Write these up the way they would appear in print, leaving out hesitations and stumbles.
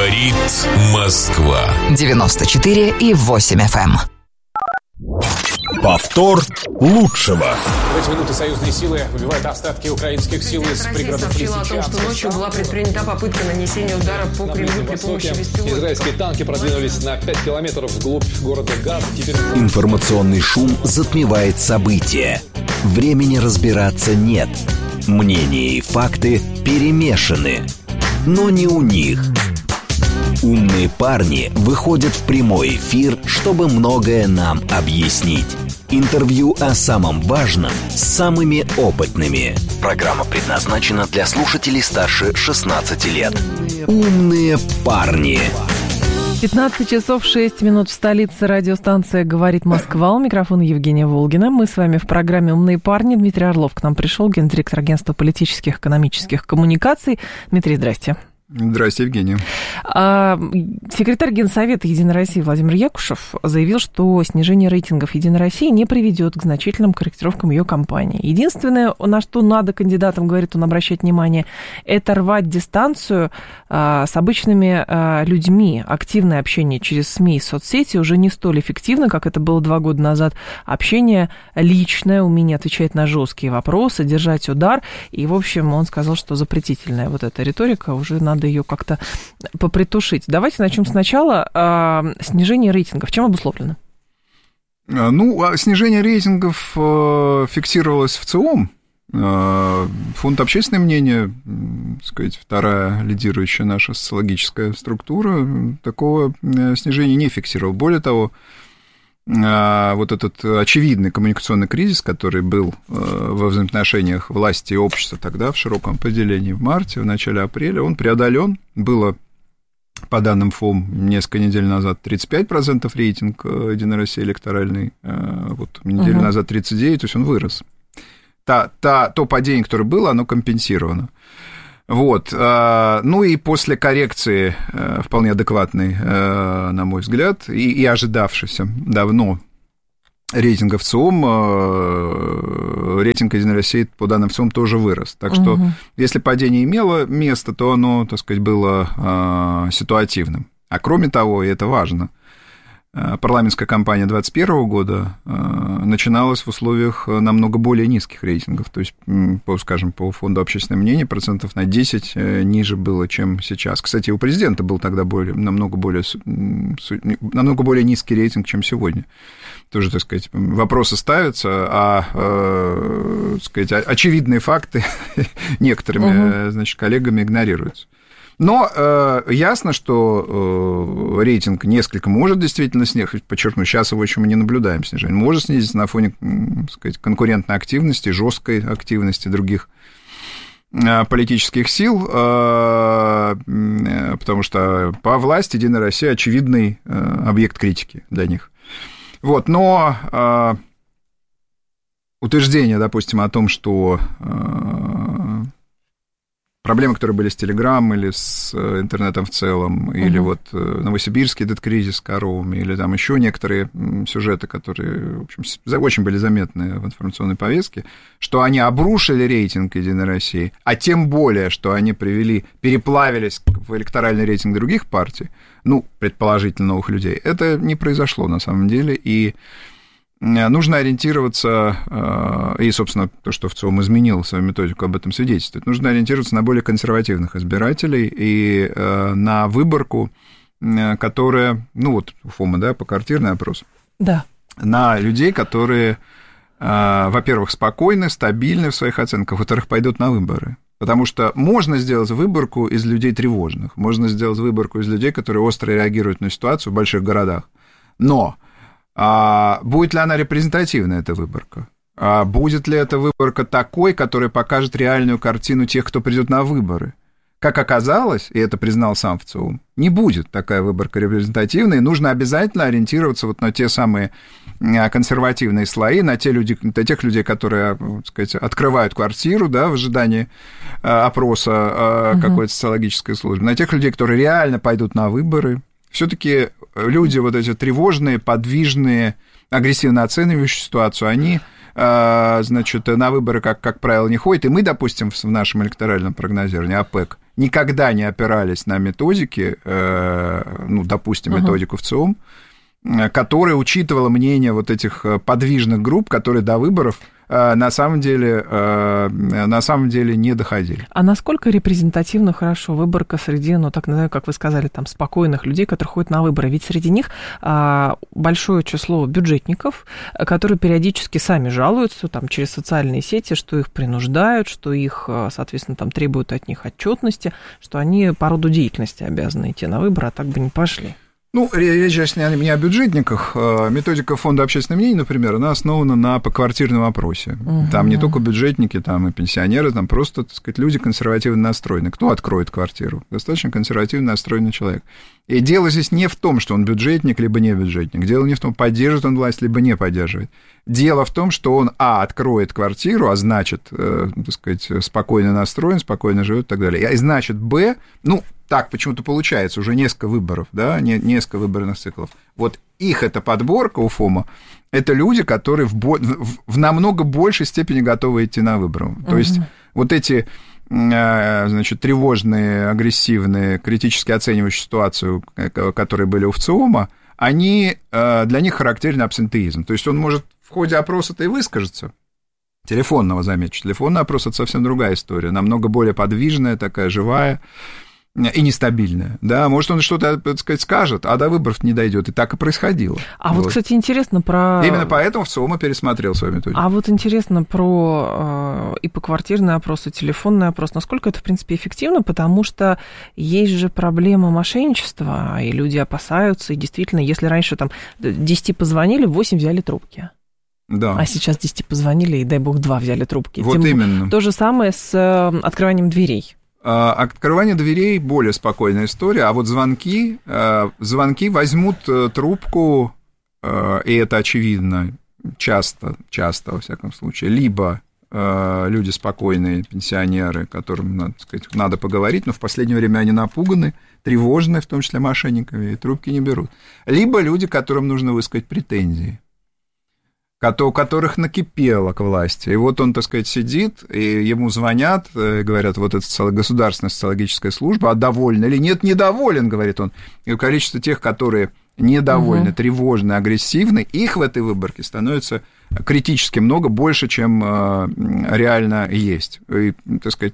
Говорит Москва. 94,8 FM. Повтор лучшего. В эти минуты союзные силы выбивают остатки украинских сил из пригородов сообщила о том, что ночью была предпринята попытка нанесения удара по Кремлю при помощи беспилотников. Израильские танки продвинулись на 5 километров вглубь города Газ. Информационный шум затмевает события. Времени разбираться нет. Мнения и факты перемешаны. Но не у них. Умные парни выходят в прямой эфир, чтобы многое нам объяснить. Интервью о самом важном с самыми опытными. Программа предназначена для слушателей старше 16 лет. Умные парни. 15 часов 6 минут в столице. Радиостанция «Говорит Москва». У микрофона Евгения Волгина. Мы с вами в программе «Умные парни». Дмитрий Орлов к нам пришел, гендиректор агентства политических и экономических коммуникаций. Дмитрий, здрасте. Здравствуйте, Евгения. Секретарь Генсовета «Единой России» Владимир Якушев заявил, что снижение рейтингов «Единой России» не приведет к значительным корректировкам ее кампании. Единственное, на что надо кандидатам, говорит он, обращать внимание, это рвать дистанцию с обычными людьми. Активное общение через СМИ и соцсети уже не столь эффективно, как это было 2 года назад. Общение личное, умение отвечать на жесткие вопросы, держать удар. И, в общем, он сказал, что запретительная вот эта риторика уже надо ее как-то попритушить. Давайте начнем сначала. Снижение рейтингов. Чем обусловлено? Снижение рейтингов фиксировалось в ЦИОМ. Фонд «Общественное мнение», так сказать, вторая лидирующая наша социологическая структура, такого снижения не фиксировал. Более того, вот этот очевидный коммуникационный кризис, который был во взаимоотношениях власти и общества тогда в широком поделении в марте, в начале апреля, он преодолен. Было, по данным ФОМ, несколько недель назад 35% рейтинг «Единой России» электоральный, вот неделю назад 39%, то есть он вырос. То падение, которое было, оно компенсировано. Вот, и после коррекции вполне адекватной, на мой взгляд, и ожидавшейся давно рейтинга в ЦИОМ, рейтинг «Единой России» по данным ЦИОМ тоже вырос. Так что, если падение имело место, то оно, так сказать, было ситуативным. А кроме того, и это важно, парламентская кампания 2021 года начиналась в условиях намного более низких рейтингов. То есть, скажем, по фонду «Общественное мнение» процентов на 10 ниже было, чем сейчас. Кстати, у президента был тогда намного более низкий рейтинг, чем сегодня. Тоже, так сказать, вопросы ставятся, так сказать, очевидные факты некоторыми, значит, коллегами игнорируются. Но ясно, что рейтинг несколько может действительно снизить, подчеркну, сейчас его еще мы не наблюдаем снижение, может снизиться на фоне, так сказать, конкурентной активности, жесткой активности других политических сил, потому что по власти «Единая Россия» очевидный объект критики для них. Вот, но утверждение, допустим, о том, что проблемы, которые были с Телеграм или с интернетом в целом, или вот новосибирский этот кризис с коровами, или там еще некоторые сюжеты, которые, в общем, очень были заметны в информационной повестке, что они обрушили рейтинг «Единой России», а тем более, что они переплавились в электоральный рейтинг других партий, предположительно новых людей, это не произошло на самом деле, и нужно ориентироваться, и, собственно, то, что в ЦИОМ изменил свою методику, об этом свидетельствует, нужно ориентироваться на более консервативных избирателей и на выборку, которая, у ФОМа, да, поквартирный опрос, да, на людей, которые, во-первых, спокойны, стабильны в своих оценках, во-вторых, пойдут на выборы. Потому что можно сделать выборку из людей тревожных, можно сделать выборку из людей, которые остро реагируют на ситуацию в больших городах, но будет ли она репрезентативна, эта выборка? Будет ли эта выборка такой, которая покажет реальную картину тех, кто придет на выборы? Как оказалось, и это признал сам ВЦИОМ, не будет такая выборка репрезентативной, нужно обязательно ориентироваться вот на те самые консервативные слои, на тех людей, которые, так сказать, открывают квартиру, да, в ожидании опроса какой-то социологической службы, на тех людей, которые реально пойдут на выборы. Все-таки люди вот эти тревожные, подвижные, агрессивно оценивающие ситуацию, они, значит, на выборы, как правило, не ходят. И мы, допустим, в нашем электоральном прогнозировании, АПЭК, никогда не опирались на методики, допустим, методику ВЦИОМ, которая учитывала мнение вот этих подвижных групп, которые до выборов на самом деле не доходили. А насколько репрезентативно хорошо выборка среди, как вы сказали, там, спокойных людей, которые ходят на выборы? Ведь среди них большое число бюджетников, которые периодически сами жалуются там, через социальные сети, что их принуждают, что их, соответственно, там, требуют от них отчетности, что они по роду деятельности обязаны идти на выборы, а так бы не пошли. Речь сейчас не о бюджетниках. Методика Фонда общественного мнения, например, она основана на поквартирном опросе. Там не только бюджетники, там и пенсионеры, там просто, так сказать, люди консервативно настроены. Кто откроет квартиру? Достаточно консервативно настроенный человек. И дело здесь не в том, что он бюджетник, либо не бюджетник. Дело не в том, поддерживает он власть, либо не поддерживает. Дело в том, что он, откроет квартиру, а значит, так сказать, спокойно настроен, спокойно живет и так далее. И значит, так почему-то получается, уже несколько выборов, да, несколько выборных циклов. Вот их эта подборка у ФОМа, это люди, которые в намного большей степени готовы идти на выборы. То есть вот эти, значит, тревожные, агрессивные, критически оценивающие ситуацию, которые были у ВЦИОМа, для них характерен абсентеизм. То есть он может в ходе опроса-то и выскажется. Телефонного, замечу. Телефонный опрос – это совсем другая история, намного более подвижная, такая живая и нестабильная, да, может, он что-то, так сказать, скажет, а до выборов не дойдет, и так и происходило. Вот, кстати, интересно про... Именно поэтому ВЦИОМ пересмотрел свою методику. А вот интересно про и поквартирный опрос, и телефонный опрос, насколько это, в принципе, эффективно, потому что есть же проблема мошенничества, и люди опасаются, и действительно, если раньше там 10 позвонили, 8 взяли трубки. Да. А сейчас 10 позвонили, и, дай бог, 2 взяли трубки. Вот именно. То же самое с открыванием дверей. Открывание дверей – более спокойная история, а вот звонки возьмут трубку, и это очевидно, часто, во всяком случае, либо люди спокойные, пенсионеры, которым, так сказать, надо поговорить, но в последнее время они напуганы, тревожны, в том числе мошенниками, и трубки не берут. Либо люди, которым нужно высказать претензии, у которых накипело к власти. И вот он, так сказать, сидит, и ему звонят, и говорят, вот это государственная социологическая служба, а доволен или нет, недоволен, говорит он. И количество тех, которые недовольны, тревожны, агрессивны, их в этой выборке становится критически много, больше, чем реально есть. И, так сказать,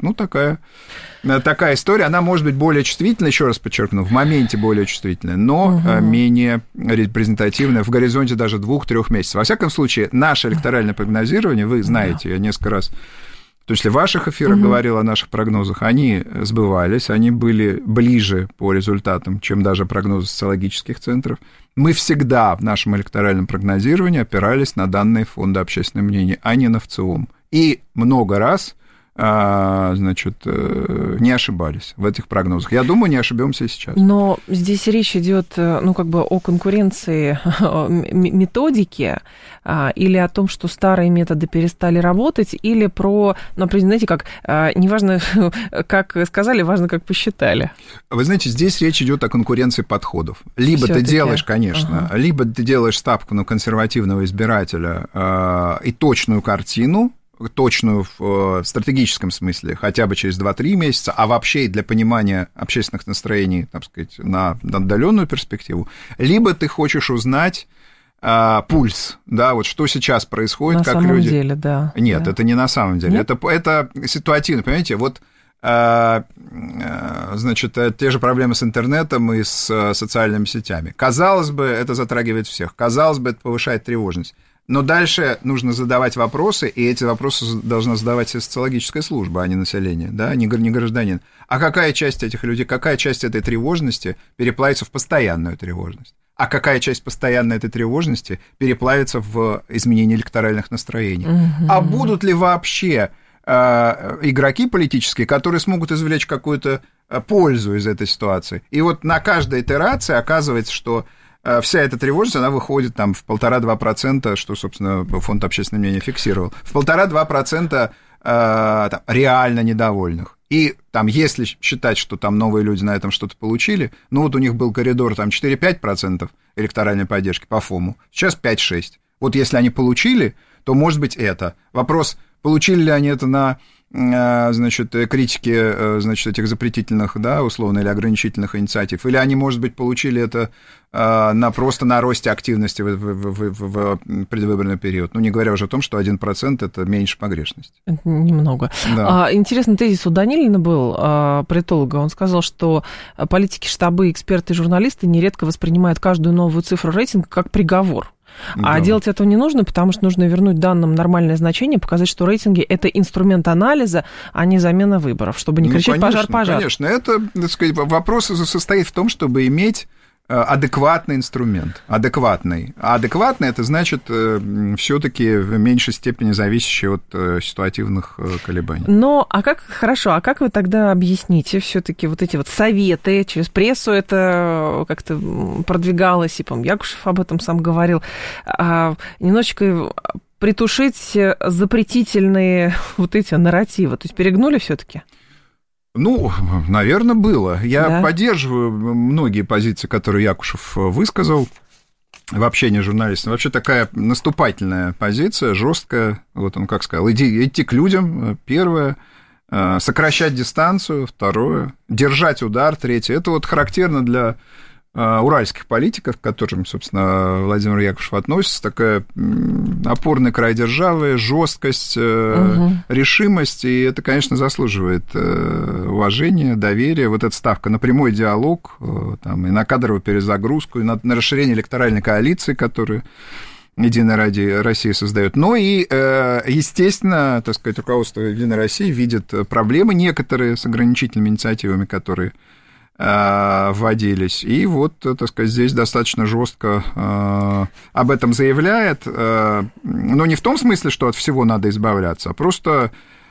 такая история, она может быть более чувствительна, еще раз подчеркну, в моменте более чувствительная, но менее репрезентативная в горизонте даже 2-3 месяцев. Во всяком случае, наше электоральное прогнозирование, вы знаете, я несколько раз, в том числе в ваших эфирах говорил о наших прогнозах, они сбывались, они были ближе по результатам, чем даже прогнозы социологических центров. Мы всегда в нашем электоральном прогнозировании опирались на данные Фонда общественного мнения, а не на ВЦИОМ. И много раз, значит, не ошибались в этих прогнозах. Я думаю, не ошибемся и сейчас. Но здесь речь идет, о конкуренции методики, или о том, что старые методы перестали работать, или про, знаете, неважно, как сказали, важно, как посчитали. Вы знаете, здесь речь идет о конкуренции подходов. Либо ты делаешь, конечно, либо ты делаешь ставку на консервативного избирателя и точную картину, точную в стратегическом смысле, хотя бы через 2-3 месяца, а вообще и для понимания общественных настроений, так сказать, на отдаленную перспективу, либо ты хочешь узнать пульс, да, вот что сейчас происходит, как люди... На самом деле, да. Нет, это не на самом деле, это ситуативно, понимаете, вот, значит, те же проблемы с интернетом и с социальными сетями. Казалось бы, это затрагивает всех, казалось бы, это повышает тревожность. Но дальше нужно задавать вопросы, и эти вопросы должна задавать социологическая служба, а не население, да, не гражданин. А какая часть этих людей, какая часть этой тревожности переплавится в постоянную тревожность? А какая часть постоянной этой тревожности переплавится в изменение электоральных настроений? А будут ли вообще игроки политические, которые смогут извлечь какую-то пользу из этой ситуации? И вот на каждой итерации оказывается, что вся эта тревожность, она выходит там в 1,5-2%, что, собственно, Фонд общественного мнения фиксировал, в 1,5-2% реально недовольных. И там, если считать, что там новые люди на этом что-то получили, вот у них был коридор там 4-5% электоральной поддержки по ФОМу, сейчас 5-6. Вот если они получили, то может быть это. Вопрос, получили ли они это на значит, критики, значит, этих запретительных, да, условно, или ограничительных инициатив, или они, может быть, получили это просто на росте активности в предвыборный период, ну, не говоря уже о том, что 1% – это меньше погрешности. Немного. Да. Интересный тезис у Данилина был, политолога. Он сказал, что политики, штабы, эксперты и журналисты нередко воспринимают каждую новую цифру рейтинга как приговор. А делать этого не нужно, потому что нужно вернуть данным нормальное значение, показать, что рейтинги – это инструмент анализа, а не замена выборов, чтобы не кричать «пожар-пожар». Конечно, это, так сказать, вопрос состоит в том, чтобы иметь адекватный инструмент, адекватный. А адекватный – это значит все-таки в меньшей степени зависящий от ситуативных колебаний. Но, а как вы тогда объясните все-таки вот эти вот советы? Через прессу это как-то продвигалось, и, по-моему, Якушев об этом сам говорил. Немножечко притушить запретительные вот эти нарративы. То есть перегнули все-таки? Ну, наверное, было. Я поддерживаю многие позиции, которые Якушев высказал в общении с журналистами. Вообще такая наступательная позиция, жесткая. Вот он как сказал, идти к людям, первое, сокращать дистанцию, второе, держать удар, третье. Это вот характерно для уральских политиков, к которым, собственно, Владимир Якушев относится, такая опорный край державы, жесткость, решимость, и это, конечно, заслуживает уважения, доверия. Вот эта ставка на прямой диалог, там, и на кадровую перезагрузку, и на расширение электоральной коалиции, которую Единая Россия создает. Но и, естественно, так сказать, руководство Единой России видит проблемы некоторые с ограничительными инициативами, которые вводились. И вот, так сказать, здесь достаточно жестко об этом заявляет. Но не в том смысле, что от всего надо избавляться, а просто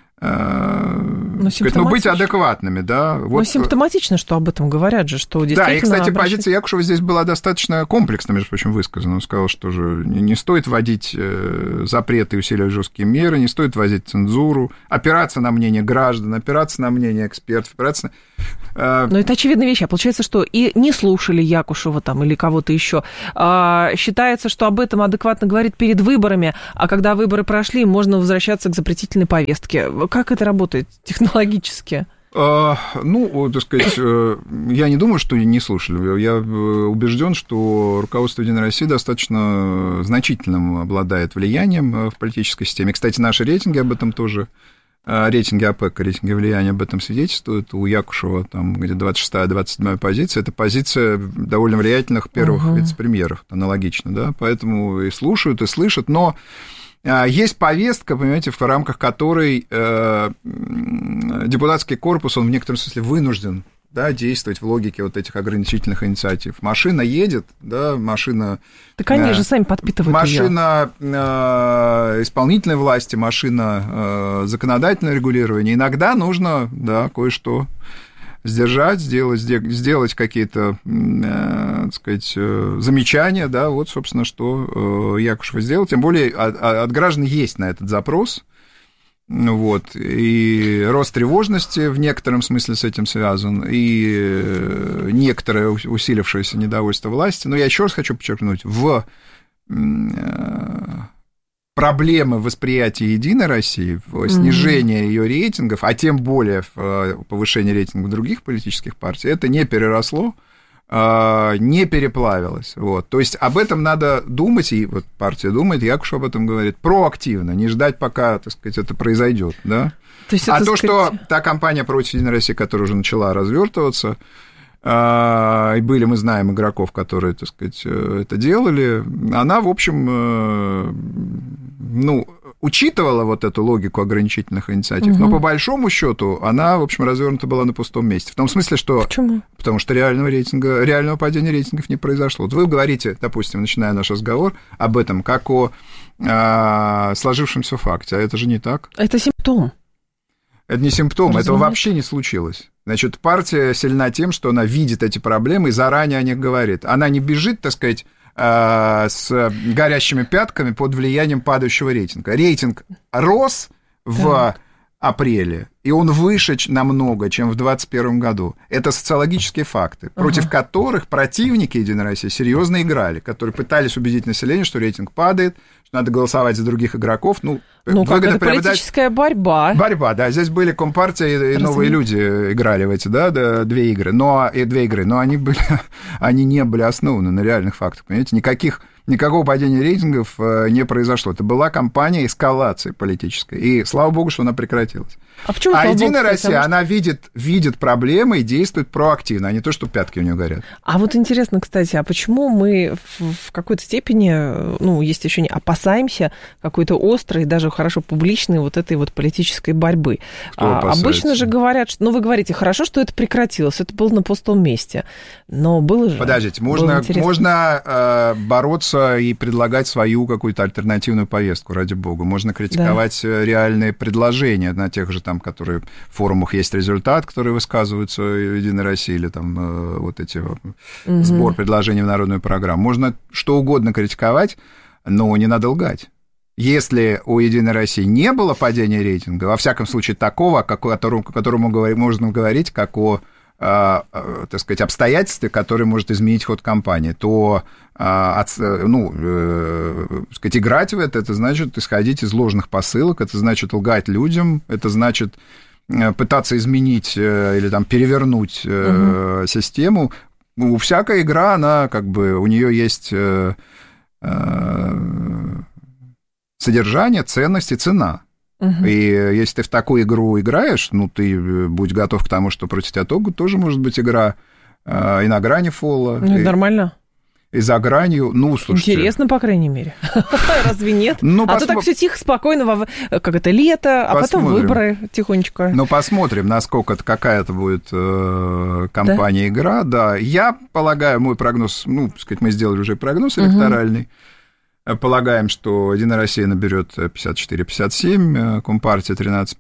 быть адекватными, да. Вот. Но симптоматично, что об этом говорят же, что действительно... Да, и, кстати, позиция Якушева здесь была достаточно комплексно, между прочим, высказана. Он сказал, что же не стоит вводить запреты и усиливать жесткие меры, не стоит вводить цензуру, опираться на мнение граждан, опираться на мнение экспертов, опираться на... Но это очевидная вещь. А получается, что и не слушали Якушева там или кого-то еще. Считается, что об этом адекватно говорит перед выборами, а когда выборы прошли, можно возвращаться к запретительной повестке. Как это работает технологически? Ну, так сказать, я не думаю, что не слушали. Я убежден, что руководство Единой России достаточно значительным обладает влиянием в политической системе. Кстати, наши рейтинги об этом тоже, рейтинги ОПЕК, рейтинги влияния об этом свидетельствуют. У Якушева там где 26-27 позиция. Это позиция довольно влиятельных первых вице-премьеров, аналогично, да, поэтому и слушают, и слышат, но... Есть повестка, понимаете, в рамках которой депутатский корпус, он в некотором смысле вынужден, да, действовать в логике вот этих ограничительных инициатив. Машина едет, да, машина... Так они же сами подпитывают машина исполнительной власти, машина законодательного регулирования. Иногда нужно, да, кое-что сдержать, сделать какие-то, так сказать, замечания, да, вот, собственно, что Якушев сделал. Тем более от граждан есть на этот запрос, вот, и рост тревожности в некотором смысле с этим связан, и некоторое усилившееся недовольство власти. Но я еще раз хочу подчеркнуть, в проблемы восприятия Единой России, в снижении ее рейтингов, а тем более в повышении рейтингов других политических партий, это не переросло, не переплавилось. Вот. То есть об этом надо думать, и вот партия думает, Якушев об этом говорит, проактивно, не ждать, пока, так сказать, это произойдет. Да? Что та кампания против Единой России, которая уже начала развертываться, и были, мы знаем, игроков, которые, так сказать, это делали, она, в общем, ну, учитывала вот эту логику ограничительных инициатив, но по большому счету она, в общем, развернута была на пустом месте. В том смысле, что... Почему? Потому что реального падения рейтингов не произошло. Вот вы говорите, допустим, начиная наш разговор об этом, как о сложившемся факте, а это же не так. Это симптом. Это не симптом, этого вообще не случилось. Значит, партия сильна тем, что она видит эти проблемы и заранее о них говорит. Она не бежит, так сказать, с горящими пятками под влиянием падающего рейтинга. Рейтинг рос в апреле, и он выше намного, чем в 2021 году. Это социологические факты, против которых противники Единой России серьезно играли, которые пытались убедить население, что рейтинг падает, надо голосовать за других игроков. Ну, как это политическая борьба. Борьба, да. Здесь были Компартия и новые люди играли в эти, да, две игры. Но они не были основаны на реальных фактах, понимаете? Никакого падения рейтингов не произошло. Это была кампания эскалации политической. И слава богу, что она прекратилась. А почему, Единая Россия, она видит проблемы и действует проактивно, а не то, что пятки у нее горят. А вот интересно, кстати, а почему мы в какой-то степени, ну, есть ощущение, опасаемся какой-то острой, даже хорошо публичной вот этой вот политической борьбы? Обычно же говорят, что, ну, вы говорите, хорошо, что это прекратилось, это было на пустом месте, но было же... Подождите, можно бороться и предлагать свою какую-то альтернативную повестку, ради бога. Можно критиковать реальные предложения на тех же там, которые в форумах есть результат, которые высказываются в Единой России, или там вот эти сбор предложений в народную программу. Можно что угодно критиковать, но не надо лгать. Если у Единой России не было падения рейтинга, во всяком случае такого, о которому можно говорить, как о, так сказать, обстоятельстве, которое может изменить ход кампании, то сказать, играть в это значит исходить из ложных посылок, это значит лгать людям, это значит пытаться изменить или там перевернуть систему. Всякая игра, она как бы, у нее есть содержание, ценность и цена. И если ты в такую игру играешь, ну, ты будь готов к тому, что против тебя тоже может быть игра и на грани фола. Ну, нормально. И за гранью, ну, слушайте... Интересно, по крайней мере. Разве нет? А то так все тихо, спокойно, как это, лето, а потом выборы тихонечко. Ну, посмотрим, насколько какая-то будет кампания-игра. Да, я полагаю, мой прогноз, ну, так сказать, мы сделали уже прогноз электоральный. Полагаем, что Единая Россия наберет 54-57, Компартия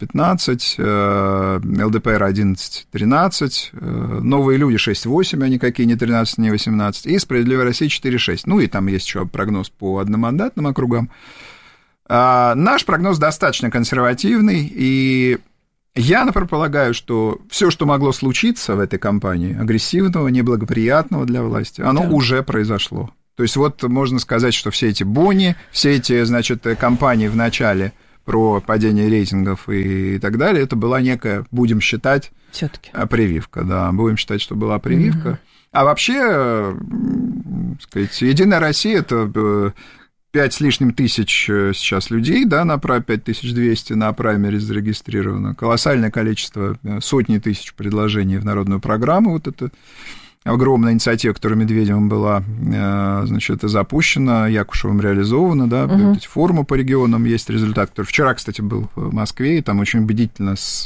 13-15, ЛДПР 11-13, Новые люди 6-8, а никакие не 13, не 18, и Справедливая Россия 4-6. Ну, и там есть еще прогноз по одномандатным округам. Наш прогноз достаточно консервативный, и я, например, полагаю, что все, что могло случиться в этой кампании, агрессивного, неблагоприятного для власти, оно уже произошло. То есть вот можно сказать, что все эти бони, все эти, значит, кампании в начале про падение рейтингов и так далее, это была некая, будем считать, всё-таки прививка, да, будем считать, что была прививка. А вообще, сказать, Единая Россия — это 5 с лишним тысяч сейчас людей, да, 5200 на праймериз зарегистрировано, колоссальное количество, сотни тысяч предложений в народную программу, вот это огромная инициатива, которая Медведевым была, значит, запущена, Якушевым реализована, да, эти форумы по регионам, есть результат, который вчера, кстати, был в Москве, и там очень убедительно с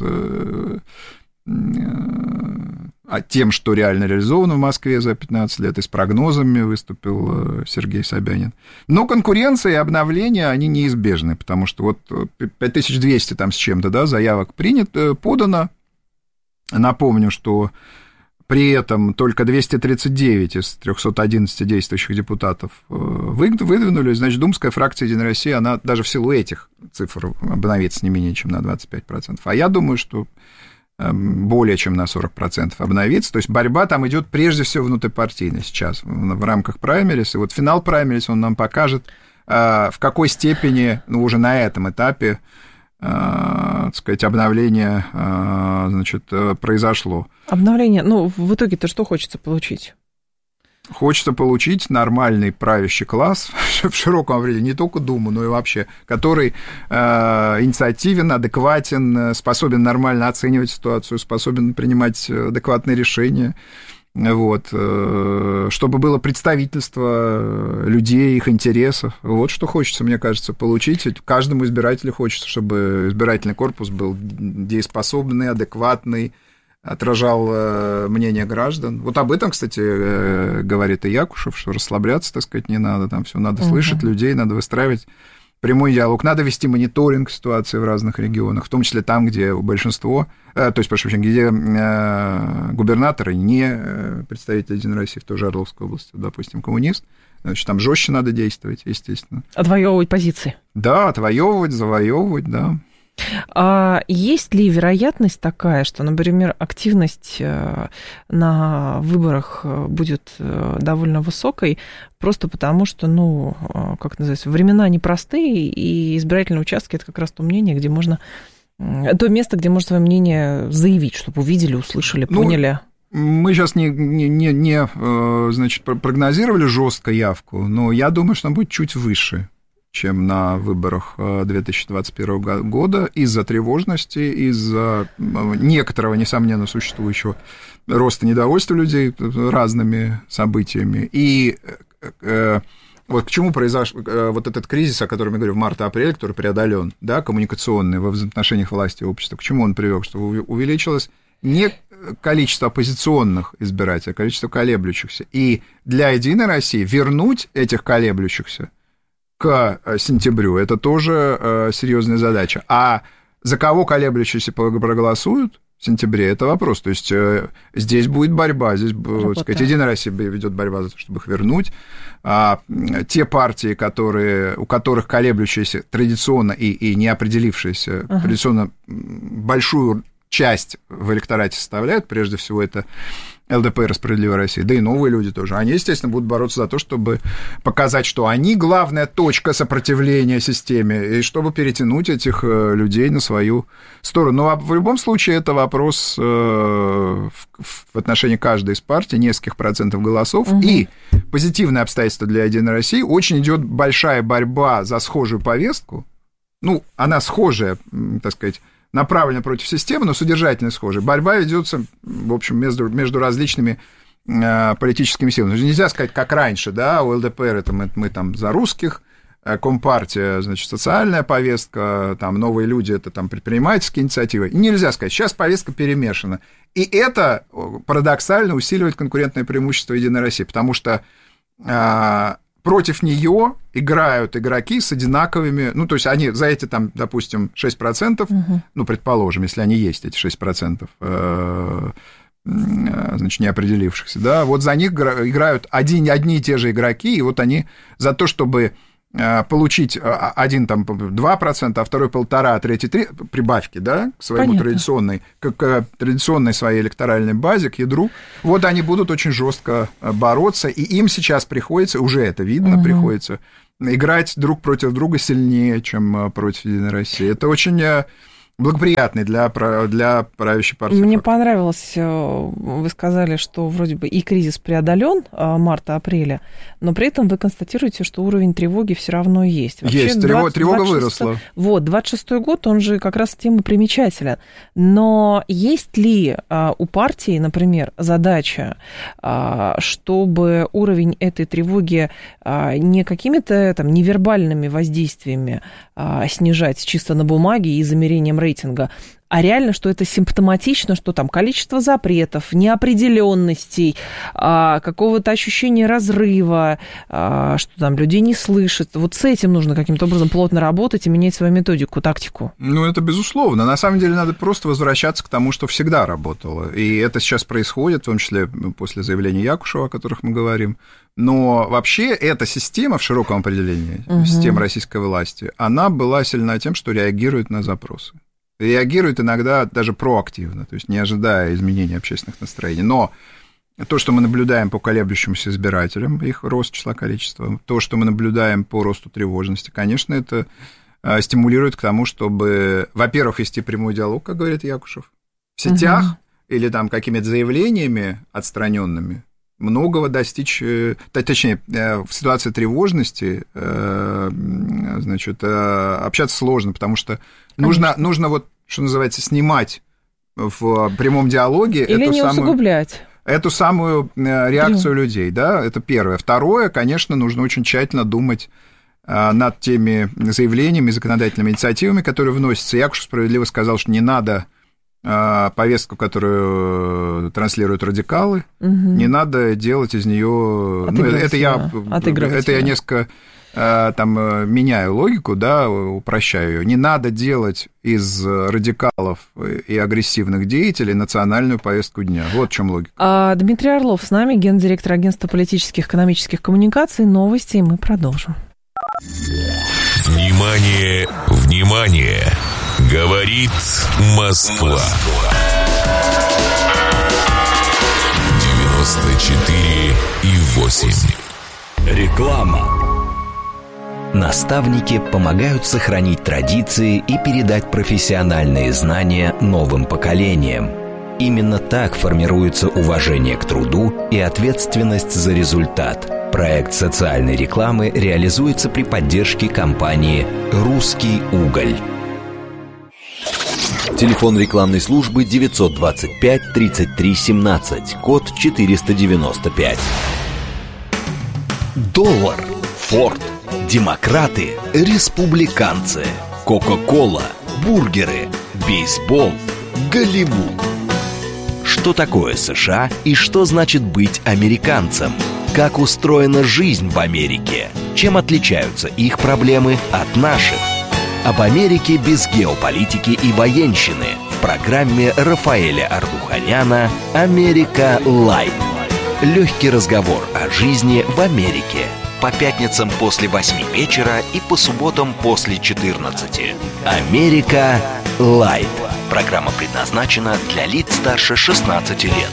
тем, что реально реализовано в Москве за 15 лет, и с прогнозами выступил Сергей Собянин. Но конкуренция и обновления, они неизбежны, потому что вот 5200 там с чем-то, да, заявок подано. Напомню, что при этом только 239 из 311 действующих депутатов выдвинулись. Значит, думская фракция «Единой России», она даже в силу этих цифр обновится не менее чем на 25%. А я думаю, что более чем на 40% обновится. То есть борьба там идет прежде всего внутрипартийно сейчас, в рамках праймерис. И вот финал праймерис, он нам покажет, в какой степени, ну, уже на этом этапе, так сказать, обновление, значит, произошло. Обновление, ну, в итоге-то что хочется получить? Хочется получить нормальный правящий класс в широком определении, не только Думу, но и вообще, который инициативен, адекватен, способен нормально оценивать ситуацию, способен принимать адекватные решения. Вот, чтобы было представительство людей, их интересов. Вот что хочется, мне кажется, получить. Каждому избирателю хочется, чтобы избирательный корпус был дееспособный, адекватный, отражал мнение граждан. Вот об этом, кстати, говорит и Якушев, что расслабляться, так сказать, не надо. Там все надо слышать людей, надо выстраивать прямой диалог. Надо вести мониторинг ситуации в разных регионах, в том числе там, где большинство, то есть, прошу прощения, где губернаторы не представители Единой России, в той же Орловской области, допустим, коммунист, значит, там жестче надо действовать, естественно. Отвоевывать позиции. Да, отвоевывать, завоевывать, да. Есть ли вероятность такая, что, например, активность на выборах будет довольно высокой, просто потому что, как это называется, времена непростые, и избирательные участки – это как раз то мнение, где можно, то место, где можно свое мнение заявить, чтобы увидели, услышали, поняли? Мы сейчас значит, прогнозировали жестко явку, но я думаю, что она будет чуть выше, чем на выборах 2021 года, из-за тревожности, из-за некоторого, несомненно, существующего роста недовольства людей разными событиями. И вот к чему произошел вот этот кризис, о котором я говорю, в марте-апреле, который преодолен, да, коммуникационный во взаимоотношениях власти и общества, к чему он привел? Что увеличилось не количество оппозиционных избирателей, а количество колеблющихся. И для «Единой России» вернуть этих колеблющихся к сентябрю – это тоже серьезная задача. А за кого колеблющиеся проголосуют в сентябре – это вопрос. То есть здесь будет борьба, здесь, так сказать, «Единая Россия» ведет борьбу за то, чтобы их вернуть. Те партии, у которых колеблющиеся традиционно и не определившиеся, традиционно большую часть в электорате составляют, прежде всего это ЛДПР, «Справедливая Россия», да и новые люди тоже, они, естественно, будут бороться за то, чтобы показать, что они главная точка сопротивления системе, и чтобы перетянуть этих людей на свою сторону. Но в любом случае это вопрос в отношении каждой из партий, нескольких процентов голосов, и позитивное обстоятельство для «Единой России», очень идет большая борьба за схожую повестку, она схожая, так сказать, направлена против системы, но содержательно схожая. Борьба ведется, в общем, между различными политическими силами. Нельзя сказать, как раньше, да, у ЛДПР это мы там за русских, Компартия, значит, социальная повестка, там новые люди, это там предпринимательские инициативы. Нельзя сказать, сейчас повестка перемешана. И это парадоксально усиливает конкурентное преимущество «Единой России», потому что против нее играют игроки с одинаковыми, то есть они за эти, там, допустим, 6%, предположим, если они есть, эти 6%, значит, неопределившихся, да, вот за них играют одни и те же игроки, и вот они за то, чтобы получить один там 2%, а второй 1,5%, а третий 3% прибавки, да, к своему традиционной своей электоральной базе, к ядру, вот они будут очень жестко бороться, и им сейчас приходится, уже это видно, приходится играть друг против друга сильнее, чем против «Единой России». Это очень благоприятный для правящей партии. Мне понравилось, вы сказали, что вроде бы и кризис преодолен марта-апреля, но при этом вы констатируете, что уровень тревоги все равно есть. Вообще, есть, тревога выросла. Вот, 26-й год, он же как раз тем и примечателен. Но есть ли у партии, например, задача, чтобы уровень этой тревоги не какими-то там невербальными воздействиями снижать чисто на бумаге и замерением рейтинга, а реально, что это симптоматично, что там количество запретов, неопределенностей, какого-то ощущения разрыва, что там людей не слышат. Вот с этим нужно каким-то образом плотно работать и менять свою методику, тактику. Это безусловно. На самом деле надо просто возвращаться к тому, что всегда работало. И это сейчас происходит, в том числе после заявления Якушева, о которых мы говорим. Но вообще эта система в широком определении, система российской власти, она была сильна тем, что реагирует на запросы. Реагирует иногда даже проактивно, то есть не ожидая изменения общественных настроений. Но то, что мы наблюдаем по колеблющимся избирателям, их рост числа количества, то, что мы наблюдаем по росту тревожности, конечно, это стимулирует к тому, чтобы, во-первых, вести прямой диалог, как говорит Якушев, в сетях или там какими-то заявлениями отстраненными, многого достичь, точнее, в ситуации тревожности, значит, общаться сложно, потому что нужно вот, что называется, снимать в прямом диалоге эту самую реакцию людей, да, это первое. Второе, конечно, нужно очень тщательно думать над теми заявлениями, законодательными инициативами, которые вносятся. Якушев справедливо сказал, что не надо повестку, которую транслируют радикалы, не надо делать из нее... это я несколько там меняю логику, да, упрощаю ее. Не надо делать из радикалов и агрессивных деятелей национальную повестку дня. Вот в чем логика. Дмитрий Орлов с нами, гендиректор агентства политических и экономических коммуникаций. Новости, и мы продолжим. Внимание, внимание! Говорит Москва. 94,8. Реклама. Наставники помогают сохранить традиции и передать профессиональные знания новым поколениям. Именно так формируется уважение к труду и ответственность за результат. Проект социальной рекламы реализуется при поддержке компании «Русский уголь». Телефон рекламной службы 925 33 17, код 495. Доллар, Форд, демократы, республиканцы, Кока-кола, бургеры, бейсбол, Голливуд. Что такое США и что значит быть американцем? Как устроена жизнь в Америке? Чем отличаются их проблемы от наших? Об Америке без геополитики и военщины в программе Рафаэля Ардуханяна «Америка Лайт». Легкий разговор о жизни в Америке. По пятницам после 8 вечера и по субботам после 14. «Америка Лайт». Программа предназначена для лиц старше 16 лет.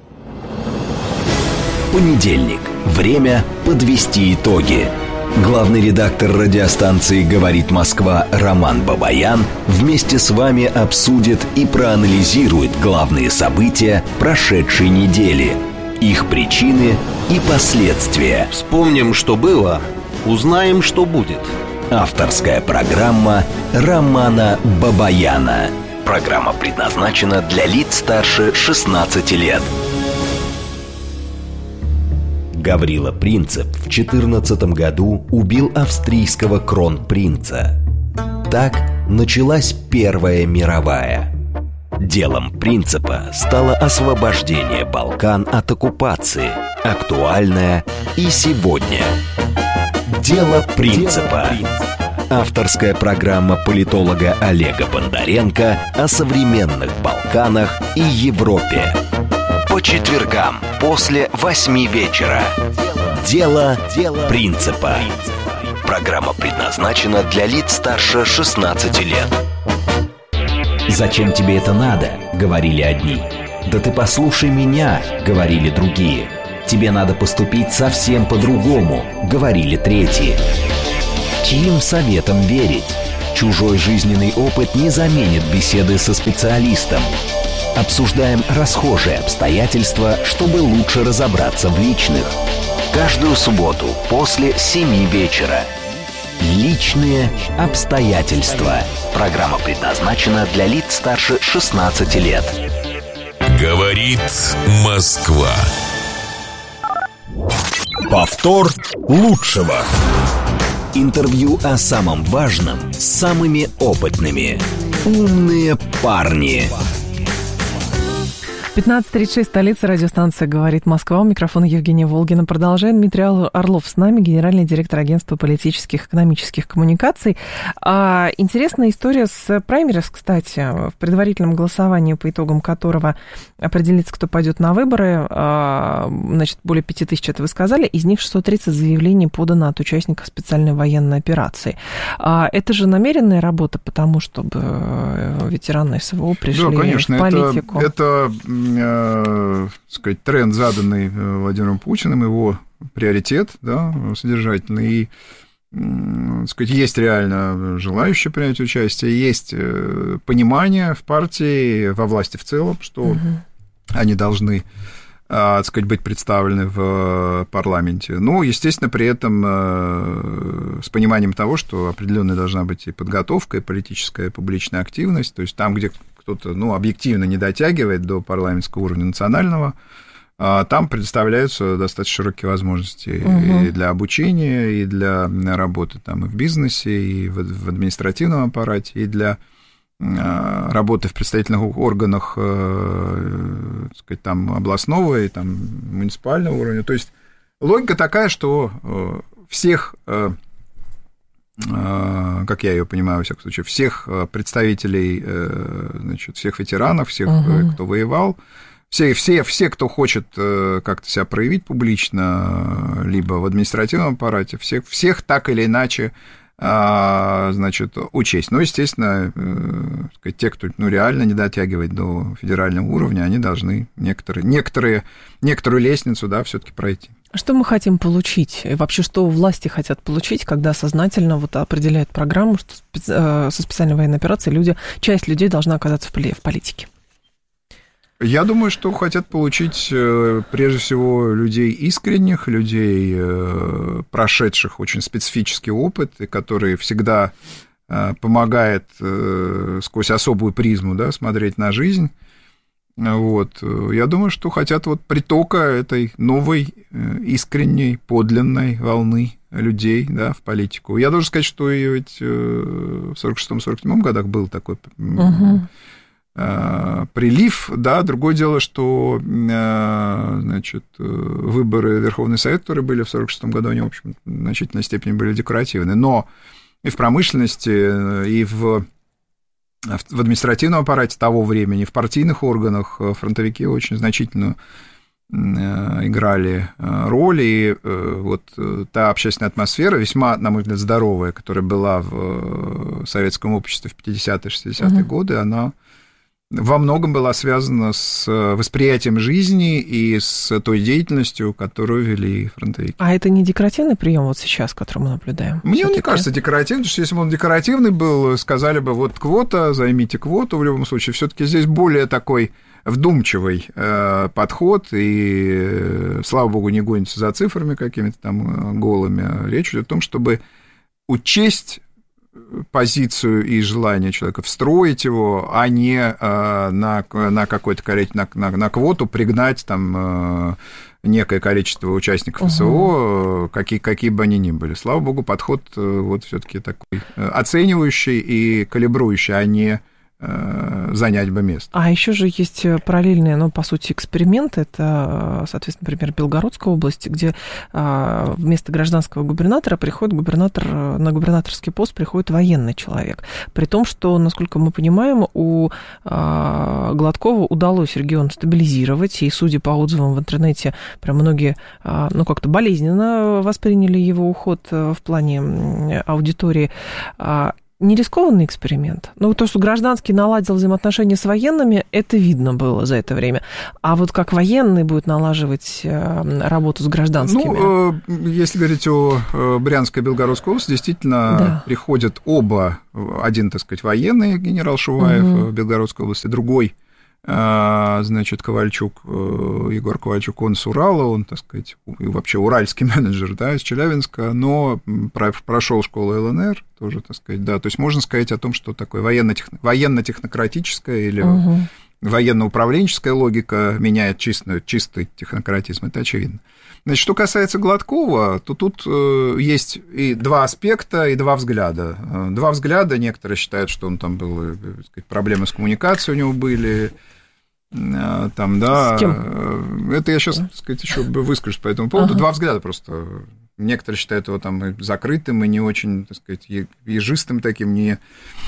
Понедельник. Время подвести итоги. Главный редактор радиостанции «Говорит Москва» Роман Бабаян вместе с вами обсудит и проанализирует главные события прошедшей недели, их причины и последствия. Вспомним, что было, узнаем, что будет. Авторская программа Романа Бабаяна. Программа предназначена для лиц старше 16 лет. Гаврила Принцип в 14 году убил австрийского кронпринца. Так началась Первая мировая. Делом Принципа стало освобождение Балкан от оккупации, актуальное и сегодня. Дело Принципа. Авторская программа политолога Олега Бондаренко о современных Балканах и Европе. По четвергам после 8 вечера. Дело Принципа. Программа предназначена для лиц старше 16 лет. «Зачем тебе это надо?» — говорили одни. «Да ты послушай меня!» — говорили другие. «Тебе надо поступить совсем по-другому!» — говорили третьи. Чьим советам верить? Чужой жизненный опыт не заменит беседы со специалистом. Обсуждаем расхожие обстоятельства, чтобы лучше разобраться в личных. Каждую субботу после 7 вечера. Личные обстоятельства. Программа предназначена для лиц старше 16 лет. Говорит Москва. Повтор лучшего. Интервью о самом важном с самыми опытными. Умные парни. 15:36, столица, радиостанция «Говорит Москва». У микрофона Евгения Волгина. Продолжаем. Дмитрий Орлов с нами, генеральный директор агентства политических и экономических коммуникаций. Интересная история с праймерис, кстати, в предварительном голосовании, по итогам которого определится, кто пойдет на выборы. Значит, более 5000, это вы сказали, из них 630 заявлений подано от участников специальной военной операции. Это же намеренная работа, потому чтобы ветераны СВО пришли в политику. Это сказать, тренд, заданный Владимиром Путиным, его приоритет, да, содержательный, и, сказать, есть реально желающие принять участие, есть понимание в партии, во власти в целом, что они должны, так сказать, быть представлены в парламенте. Но, естественно, при этом с пониманием того, что определенная должна быть и подготовка, и политическая, и публичная активность, то есть там, где кто-то, объективно не дотягивает до парламентского уровня национального, там предоставляются достаточно широкие возможности и для обучения, и для работы там, и в бизнесе, и в административном аппарате, и для работы в представительных органах, так сказать, там, областного и там, муниципального уровня. То есть логика такая, что всех, как я ее понимаю, во всяком случае, всех представителей, значит, всех ветеранов, всех, кто воевал, все, кто хочет как-то себя проявить публично, либо в административном аппарате, всех так или иначе значит, учесть. Но, естественно, те, кто реально не дотягивает до федерального уровня, они должны некоторую лестницу, да, все-таки пройти. Что мы хотим получить? И вообще, что власти хотят получить, когда сознательно вот определяют программу, что со специальной военной операцией часть людей должна оказаться в политике? Я думаю, что хотят получить прежде всего людей искренних, людей, прошедших очень специфический опыт, и которые всегда помогает сквозь особую призму, да, смотреть на жизнь. Вот. Я думаю, что хотят вот притока этой новой, искренней, подлинной волны людей, да, в политику. Я должен сказать, что и ведь в 46-47 годах был такой прилив, да, другое дело, что, значит, выборы в Верховный Совет, которые были в 46 году, они, в общем, в значительной степени были декоративны, но и в промышленности, и в административном аппарате того времени, в партийных органах фронтовики очень значительную играли роль, и вот та общественная атмосфера, весьма, на мой взгляд, здоровая, которая была в советском обществе в 50-е, 60-е годы, она во многом была связана с восприятием жизни и с той деятельностью, которую вели фронтовики. А это не декоративный прием вот сейчас, который мы наблюдаем? Мне он не кажется декоративным, потому что если бы он декоративный был, сказали бы, вот квота, займите квоту в любом случае. Все-таки здесь более такой вдумчивый подход, и, слава богу, не гонится за цифрами какими-то там голыми. Речь идет о том, чтобы учесть позицию и желание человека, встроить его, а не на какое-то количество, на квоту пригнать там некое количество участников СВО, какие бы они ни были. Слава богу, подход вот все-таки такой оценивающий и калибрующий, а не занять бы место. А еще же есть параллельные, по сути, эксперименты. Это, соответственно, например, Белгородская область, где вместо гражданского губернатора приходит на губернаторский пост приходит военный человек. При том, что, насколько мы понимаем, у Гладкова удалось регион стабилизировать, и, судя по отзывам в интернете, прям многие, как-то болезненно восприняли его уход в плане аудитории. Не рискованный эксперимент. То, что гражданский наладил взаимоотношения с военными, это видно было за это время. А вот как военный будет налаживать работу с гражданскими? Если говорить о Брянской и Белгородской области, действительно приходят оба. Один, так сказать, военный, генерал Шуваев в Белгородской области, другой, значит, Ковальчук, Егор Ковальчук, он с Урала, он, так сказать, вообще уральский менеджер, да, из Челябинска, но прошел школу ЛНР тоже, так сказать, да, то есть можно сказать о том, что такое военно-технократическая или военно-управленческая логика меняет чистый технократизм, это очевидно. Значит, что касается Гладкова, то тут есть и два аспекта, и два взгляда. Два взгляда, некоторые считают, что он там был, так сказать, проблемы с коммуникацией у него были, там, да. С кем? Это я сейчас, так сказать, еще выскажусь по этому поводу. Два взгляда просто. Некоторые считают его там закрытым и не очень, так сказать, ежистым таким, не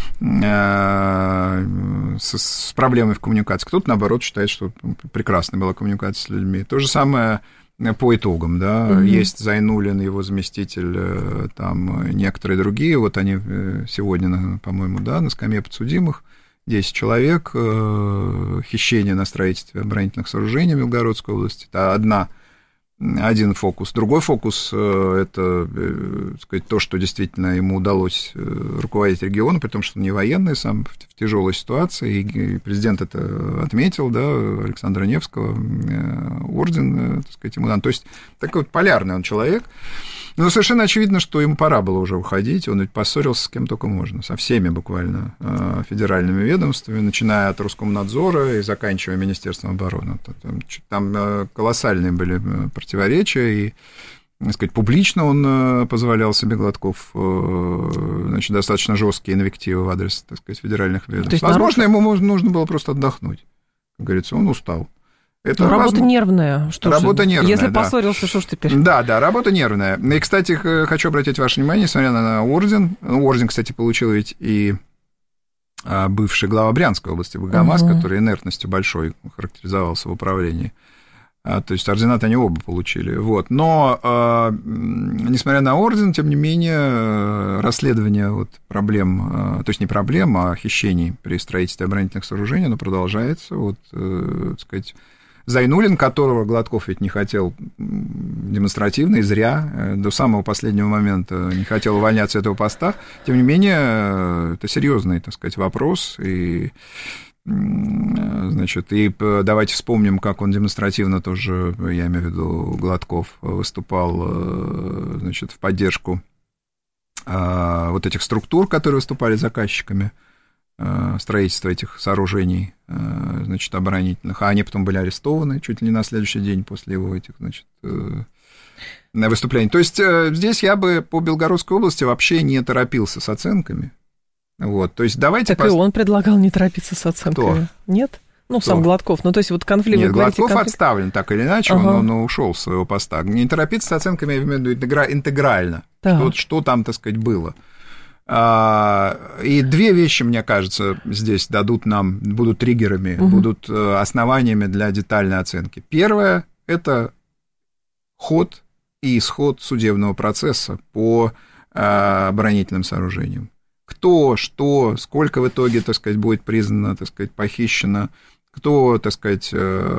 с проблемой в коммуникации. Кто-то, наоборот, считает, что прекрасная была коммуникация с людьми. То же самое по итогам, да, есть Зайнуллин, его заместитель, там некоторые другие, вот они сегодня, по-моему, да, на скамье подсудимых, 10 человек, хищение на строительстве оборонительных сооружений в Белгородской области, это один фокус. Другой фокус – это, так сказать, то, что действительно ему удалось руководить регионом, при том, что он не военный сам, в тяжелой ситуации, и президент это отметил, да, Александра Невского, орден, так сказать, ему дан. То есть такой вот полярный он человек. Но совершенно очевидно, что ему пора было уже уходить, он ведь поссорился с кем только можно, со всеми буквально федеральными ведомствами, начиная от Роскомнадзора и заканчивая Министерством обороны. Там колоссальные были противоречия, и, так сказать, публично он позволял себе, Гладков, значит, достаточно жесткие инвективы в адрес, так сказать, федеральных ведомств. Возможно, ему нужно было просто отдохнуть, как говорится, он устал. Это работа нервная. Работа нервная, если поссорился, что ж теперь? Да, работа нервная. И, кстати, хочу обратить ваше внимание, несмотря на орден. Орден, кстати, получил ведь и бывший глава Брянской области Богомаз, который инертностью большой характеризовался в управлении. То есть ордена-то они оба получили. Вот. Но, несмотря на орден, тем не менее, расследование вот проблем, то есть не проблем, а хищений при строительстве оборонительных сооружений, оно продолжается. Вот, так сказать, Зайнуллин, которого Гладков ведь не хотел демонстративно и зря, до самого последнего момента не хотел увольняться с этого поста, тем не менее, это серьезный, так сказать, вопрос, и, значит, и давайте вспомним, как он демонстративно тоже, я имею в виду Гладков, выступал, значит, в поддержку вот этих структур, которые выступали заказчиками строительства этих сооружений, значит, оборонительных, а они потом были арестованы чуть ли не на следующий день после его этих, значит, выступлений. То есть здесь я бы по Белгородской области вообще не торопился с оценками. Вот, то есть давайте... Так и он предлагал не торопиться с оценками. Кто? Нет? Ну, Кто? Сам Гладков. Ну, то есть вот конфликт... Нет, Гладков отставлен так или иначе, он ушел с своего поста. Не торопиться с оценками, я имею в виду интегрально. Что там, так сказать, было. И две вещи, мне кажется, здесь будут триггерами, будут основаниями для детальной оценки. Первое – это ход и исход судебного процесса по оборонительным сооружениям. Кто, что, сколько в итоге, так сказать, будет признано, так сказать, похищено, кто, так сказать,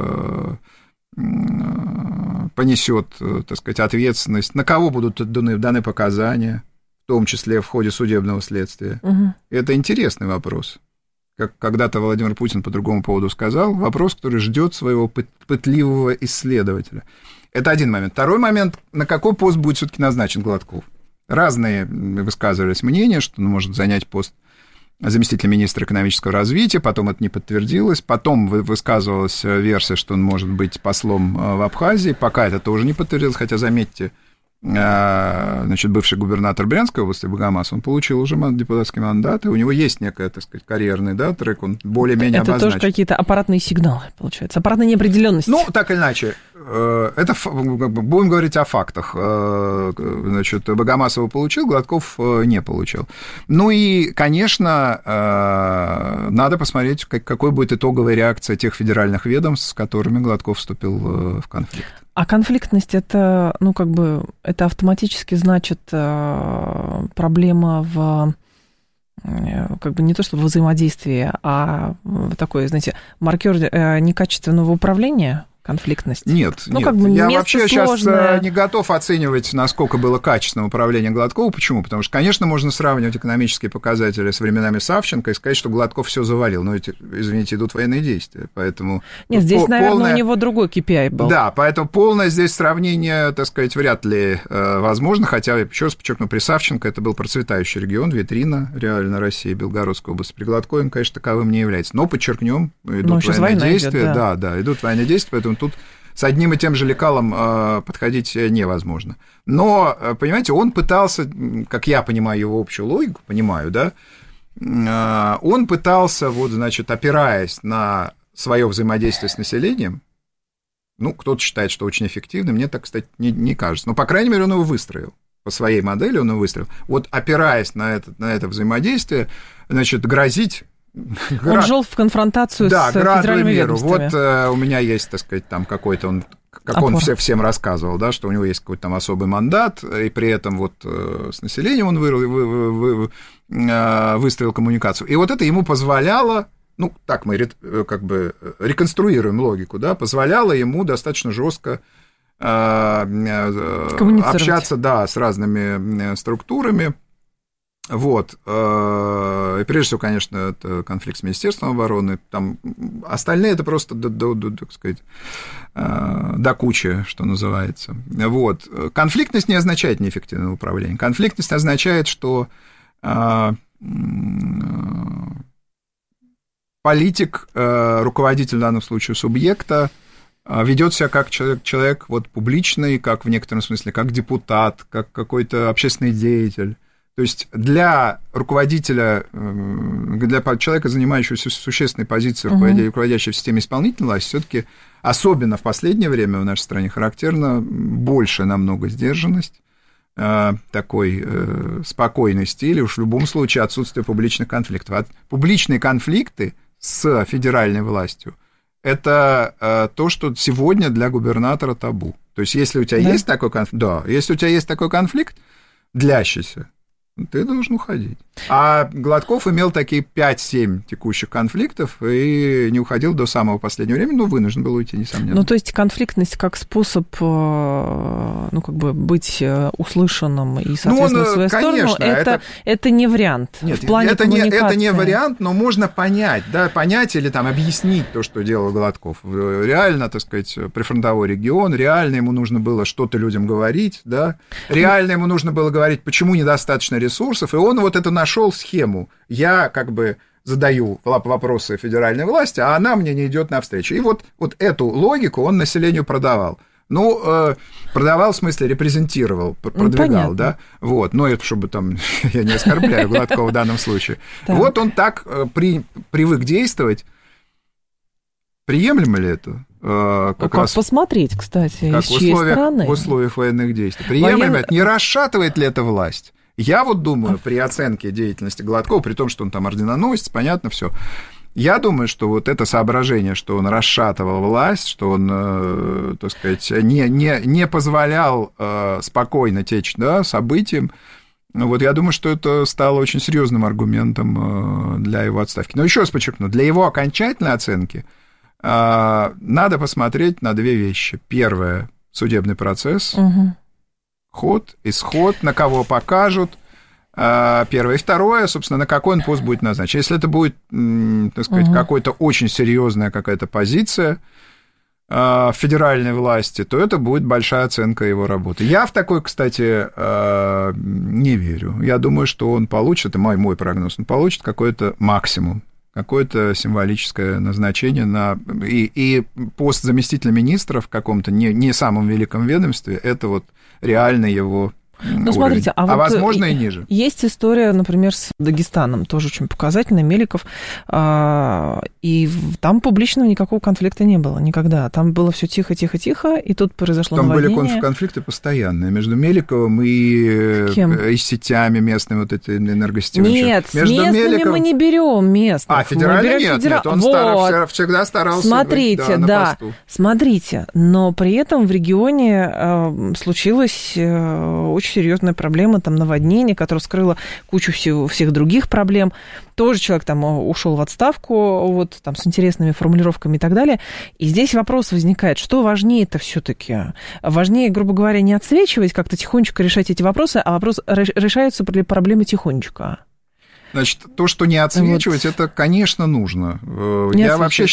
понесет, так сказать, ответственность, на кого будут даны показания, в том числе в ходе судебного следствия. Это интересный вопрос. Как когда-то Владимир Путин по другому поводу сказал, вопрос, который ждет своего пытливого исследователя. Это один момент. Второй момент, на какой пост будет все-таки назначен Гладков. Разные высказывались мнения, что он может занять пост заместителя министра экономического развития, потом это не подтвердилось, потом высказывалась версия, что он может быть послом в Абхазии, пока это тоже не подтвердилось, хотя, заметьте, значит, бывший губернатор Брянской области Богомаз, он получил уже депутатский мандат, и у него есть некая, так сказать, карьерный, да, трек, он более-менее обозначен. Это тоже какие-то аппаратные сигналы, получается, аппаратная неопределенность. Ну, так или иначе, это, будем говорить о фактах. Значит, Богомаз его получил, Гладков не получил. Ну и, конечно, надо посмотреть, какой будет итоговая реакция тех федеральных ведомств, с которыми Гладков вступил в конфликт. А конфликтность это, ну, как бы, это автоматически значит проблема в, как бы, не то что в взаимодействии, а такой, знаете, маркер некачественного управления, конфликтность? Нет, ну, нет. Как бы Я вообще сложное. Сейчас не готов оценивать, насколько было качественное управление Гладкова. Почему? Потому что, конечно, можно сравнивать экономические показатели с временами Савченко и сказать, что Гладков все завалил. Но, извините, идут военные действия, поэтому... Нет, здесь, наверное, у него другой KPI был. Да, поэтому полное здесь сравнение, так сказать, вряд ли возможно, хотя, еще раз подчеркну, при Савченко это был процветающий регион, витрина реально России, Белгородской области. При Гладкове он, конечно, таковым не является. Но, подчеркнем, идут военные действия. Идет, да, идут военные действия, поэтому тут с одним и тем же лекалом подходить невозможно. Но, понимаете, он пытался, как я понимаю его общую логику, да, он пытался, вот, значит, опираясь на свое взаимодействие с населением, ну, кто-то считает, что очень эффективно, мне так, кстати, не кажется, но, по крайней мере, он его выстроил. По своей модели он его выстроил. Вот, опираясь на это взаимодействие, значит, грозить... Он шел в конфронтацию с федеральными ведомствами. Вот у меня есть, так сказать, там какой-то он, как он всем рассказывал, да, что у него есть какой-то там особый мандат, и при этом вот с населением он выстроил коммуникацию. И вот это ему позволяло, ну, так мы как бы реконструируем логику, да, позволяло ему достаточно жестко общаться, да, с разными структурами. Вот. И прежде всего, конечно, это конфликт с Министерством обороны. Там остальные это просто, так сказать, до кучи, что называется. Вот. Конфликтность не означает неэффективное управление. Конфликтность означает, что политик, руководитель в данном случае субъекта, ведет себя как человек вот, публичный, как в некотором смысле, как депутат, как какой-то общественный деятель. То есть для руководителя, для человека, занимающегося существенной позицией, руководящего в системе исполнительной власти, все-таки, особенно в последнее время в нашей стране, характерна больше намного сдержанность, такой спокойный стиль, уж в любом случае отсутствие публичных конфликтов. Публичные конфликты с федеральной властью это то, что сегодня для губернатора табу. То есть, если у тебя есть такой конфликт, если у тебя есть такой конфликт, длящийся, ты должен уходить. А Гладков имел такие 5-7 текущих конфликтов и не уходил до самого последнего времени, но вынужден был уйти, несомненно. Ну, то есть конфликтность как способ, ну, как бы быть услышанным и, соответственно, в свою конечно, сторону, это не вариант. Нет, в плане это не вариант, но можно понять, или там объяснить то, что делал Гладков. Реально, так сказать, прифронтовой регион, реально ему нужно было что-то людям говорить, да, реально ему нужно было говорить, почему недостаточно ресурсов, и он вот это нашел схему. Я как бы задаю вопросы федеральной власти, а она мне не идет навстречу. И вот эту логику он населению продавал. Ну, продавал, в смысле, репрезентировал, продвигал, да? Вот, но это, чтобы там, я не оскорбляю Гладкова в данном случае. Вот он так привык действовать. Приемлемо ли это? Как посмотреть, кстати, как с чьей стороны? В условиях военных действий. Приемлемо это? Не расшатывает ли это власть? Я вот думаю, при оценке деятельности Гладкова, при том, что он там орденоносец, понятно, все. Я думаю, что вот это соображение, что он расшатывал власть, что он, так сказать, не позволял спокойно течь, да, событиям, вот я думаю, что это стало очень серьезным аргументом для его отставки. Но еще раз подчеркну, для его окончательной оценки надо посмотреть на две вещи. Первое – судебный процесс, ход, исход, на кого покажут, первое. И второе, собственно, на какой он пост будет назначен. Если это будет, так сказать, какой-то очень серьезная какая-то позиция федеральной власти, то это будет большая оценка его работы. Я в такой, кстати, не верю. Я думаю, что он получит, это мой прогноз, он получит какой-то максимум, какое-то символическое назначение и пост заместителя министра в каком-то не самом великом ведомстве, это вот реально его уровень. Смотрите, вот возможно, и ниже. Есть история, например, с Дагестаном, тоже очень показательная, Меликов, и там публичного никакого конфликта не было никогда. Там было все тихо, и тут произошло наводнение. Там были конфликты постоянные между Меликовым и сетями местными, вот этой энергосетевой. Нет, между с местными мы не берем местных. Федеральный нет, он всегда старался Смотрите, быть на посту. Смотрите, но при этом в регионе случилась очень серьезная проблема, там наводнение, которое вскрыло кучу всех других проблем. Тоже человек там ушел в отставку, вот там с интересными формулировками и так далее. И здесь вопрос возникает, что важнее-то все-таки? Важнее, грубо говоря, не отсвечивать, как-то тихонечко решать эти вопросы, а вопрос, решаются ли проблемы тихонечко? Значит, то, что не отсвечивать, это, конечно, нужно. Я вообще